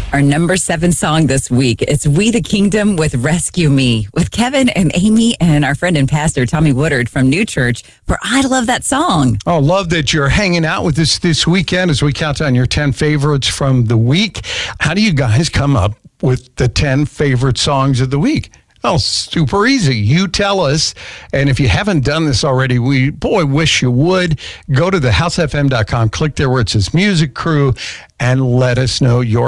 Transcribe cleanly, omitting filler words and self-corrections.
Our number 7 song this week, it's We the Kingdom with Rescue Me, with Kevin and Amy and our friend and pastor Tommy Woodard from New Church for I Love That Song. Oh, love that you're hanging out with us this weekend as we count down your 10 favorites from the week. How do you guys come up with the 10 favorite songs of the week? Oh, super easy. You tell us. And if you haven't done this already, we wish you would. Go to thehousefm.com, click there where it says Music Crew, and let us know your